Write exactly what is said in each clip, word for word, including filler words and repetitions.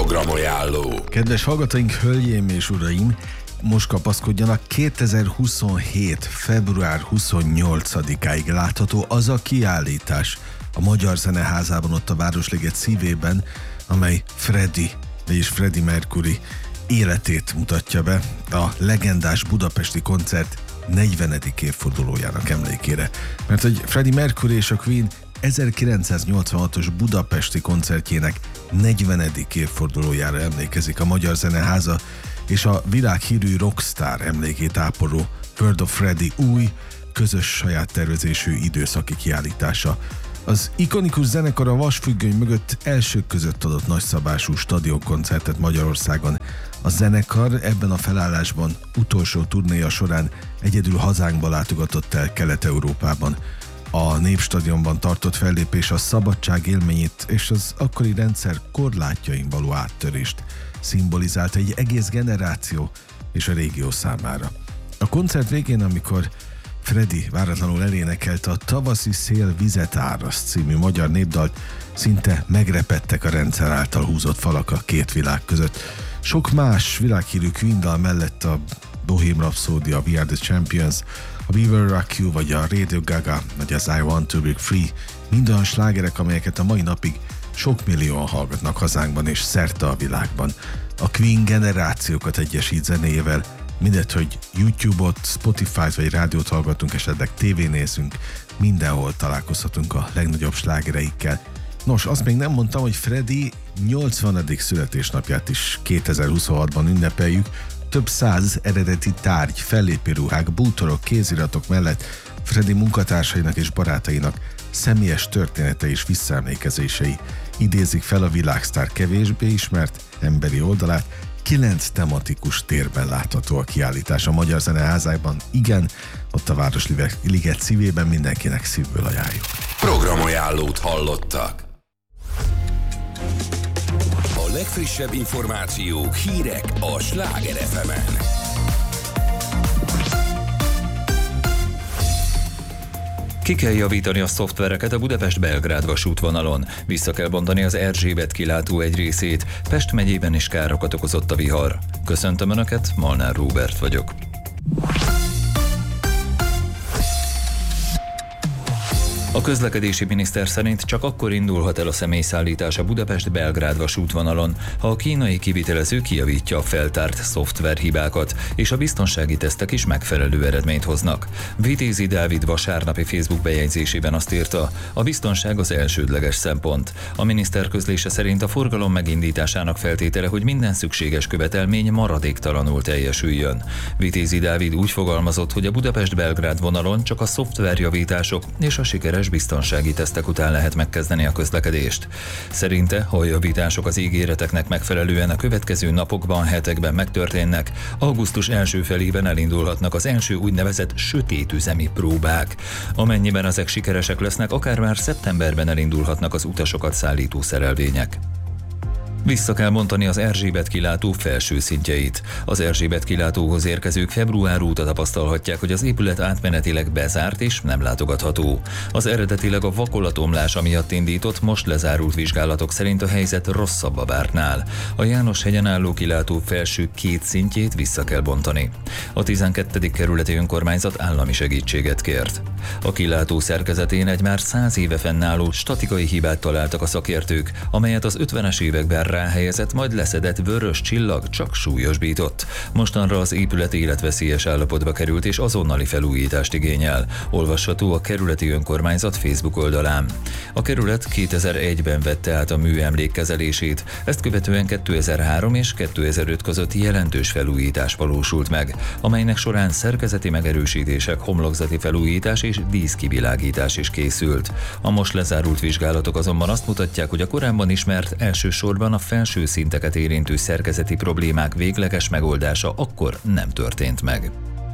Programajánló. Kedves hallgatóink, hölgyeim és uraim, most kapaszkodjanak, kétezer-huszonhét. február huszonnyolcadikáig látható az a kiállítás a Magyar Zeneházában, ott a Városliget szívében, amely Freddie, vagyis Freddie Mercury életét mutatja be a legendás budapesti koncert negyvenedik évfordulójának emlékére. Mert hogy Freddie Mercury és a Queen ezerkilencszáznyolcvanhatos budapesti koncertjének negyvenedik évfordulójára emlékezik a Magyar Zeneháza, és a világhírű rockstar emlékét ápoló World of Freddie új, közös saját tervezésű időszaki kiállítása. Az ikonikus zenekar a Vasfüggöny mögött elsők között adott nagyszabású stadionkoncertet Magyarországon. A zenekar ebben a felállásban utolsó turnéja során egyedül hazánkba látogatott el Kelet-Európában. A Népstadionban tartott fellépés a szabadság élményét és az akkori rendszer korlátjain való áttörést szimbolizált egy egész generáció és a régió számára. A koncert végén, amikor Freddie váratlanul elénekelte a Tavaszi szél vizet áraszt című magyar népdalt, szinte megrepedtek a rendszer által húzott falak a két világ között. Sok más világhírű Queen dal mellett a Bohemian Rhapsody, a We Are The Champions, a We Will Rock You, vagy a Radio Gaga, vagy az I Want To Break Free, mind olyan slágerek, amelyeket a mai napig sok millióan hallgatnak hazánkban és szerte a világban. A Queen generációkat egyesít zenéjével, mindegy, hogy YouTube-ot, Spotify-t vagy rádiót hallgatunk, esetleg tévén nézünk, mindenhol találkozhatunk a legnagyobb slágereikkel. Nos, azt még nem mondtam, hogy Freddie nyolcvanadik születésnapját is kétezer-huszonhatban ünnepeljük. Több száz eredeti tárgy, fellépő ruhák, bútorok, kéziratok mellett Freddie munkatársainak és barátainak személyes története és visszaemlékezései idézik fel a világsztár kevésbé ismert emberi oldalát. Kilenc tematikus térben látható a kiállítás a Magyar Zeneházában. Igen, ott a Városliget szívében, mindenkinek szívből ajánljuk. Programajánlót hallottak. A legfrissebb információk, hírek a Sláger ef emen. Ki kell javítani a szoftvereket a Budapest-Belgrád vasútvonalon, vissza kell bontani az Erzsébet kilátó egy részét, Pest megyében is károkat okozott a vihar. Köszöntöm Önöket, Molnár Róbert vagyok. A közlekedési miniszter szerint csak akkor indulhat el a személyszállítás a Budapest-Belgrád vasútvonalon, ha a kínai kivitelező kijavítja a feltárt szoftverhibákat, és a biztonsági tesztek is megfelelő eredményt hoznak. Vitézi Dávid vasárnapi Facebook bejegyzésében azt írta, a biztonság az elsődleges szempont. A miniszter közlése szerint a forgalom megindításának feltétele, hogy minden szükséges követelmény maradéktalanul teljesüljön. Vitézi Dávid úgy fogalmazott, hogy a Budapest-Belgrád vonalon csak a szoftverjavítások és a sikeres biztonsági tesztek után lehet megkezdeni a közlekedést. Szerinte, ha a javítások az ígéreteknek megfelelően a következő napokban, hetekben megtörténnek, augusztus első felében elindulhatnak az első úgynevezett sötétüzemi próbák. Amennyiben ezek sikeresek lesznek, akár már szeptemberben elindulhatnak az utasokat szállító szerelvények. Vissza kell bontani az Erzsébet kilátó felső szintjeit. Az Erzsébet kilátóhoz érkezők február óta tapasztalhatják, hogy az épület átmenetileg bezárt és nem látogatható. Az eredetileg a vakolatomlása miatt indított, most lezárult vizsgálatok szerint a helyzet rosszabb a vártnál. A János-hegyen álló kilátó felső két szintjét vissza kell bontani. A tizenkettedik kerületi önkormányzat állami segítséget kért. A kilátó szerkezetén egy már száz éve fennálló statikai hibát találtak a szakértők, amelyet az ötvenes években ráhelyezett, majd leszedett vörös csillag csak súlyosbított. Mostanra az épület életveszélyes állapotba került és azonnali felújítást igényel. Olvasható a kerületi önkormányzat Facebook oldalán. A kerület kétezer-egyben vette át a műemlék kezelését, ezt követően kétezer-három és kétezer-öt között jelentős felújítás valósult meg, amelynek során szerkezeti megerősítések, homlokzati felújítás és díszkivilágítás is készült. A most lezárult vizsgálatok azonban azt mutatják, hogy a korábban ismert, elsősorban a felső szinteket érintő szerkezeti problémák végleges megoldása akkor nem történt meg.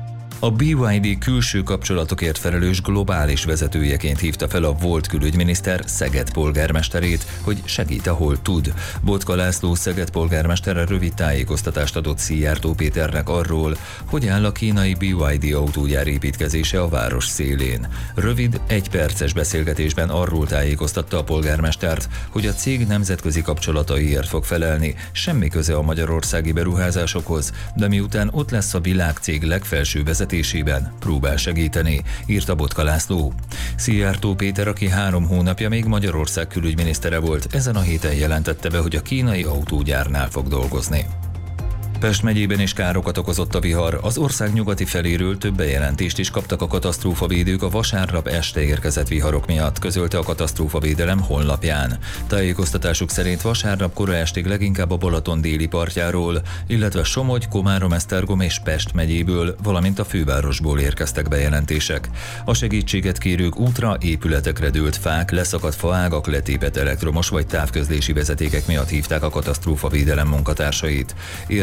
A bé ipszilon dé külső kapcsolatokért felelős globális vezetőjeként hívta fel a volt külügyminiszter Szeged polgármesterét, hogy segít, ahol tud. Botka László Szeged polgármestere rövid tájékoztatást adott Szijjártó Péternek arról, hogy áll a kínai bé ipszilon dé autógyár építkezése a város szélén. Rövid, egyperces beszélgetésben arról tájékoztatta a polgármestert, hogy a cég nemzetközi kapcsolataiért fog felelni, semmi köze a magyarországi beruházásokhoz, de miután ott lesz a világcég legfelső vezetésében, próbál segíteni, írta Botka László. Szijjártó Péter, aki három hónapja még Magyarország külügyminisztere volt, ezen a héten jelentette be, hogy a kínai autógyárnál fog dolgozni. Pest megyében is károkat okozott a vihar, az ország nyugati feléről több bejelentést is kaptak a katasztrófavédők a vasárnap este érkezett viharok miatt, közölte a katasztrófavédelem honlapján. Tájékoztatásuk szerint vasárnap kora estig leginkább a Balaton déli partjáról, illetve Somogy, Komárom, Esztergom és Pest megyéből, valamint a fővárosból érkeztek bejelentések. A segítséget kérők útra, épületekre dőlt fák, leszakadt faágak, letépett elektromos vagy távközlési vezetékek miatt hívták a katasztrófavédelem munkatársait.